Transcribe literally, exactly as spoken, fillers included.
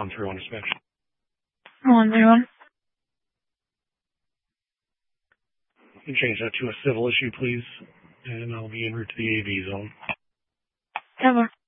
on through on inspection. one zero one. You can change that to a civil issue, please, and I'll be en route to the A V zone. Cover.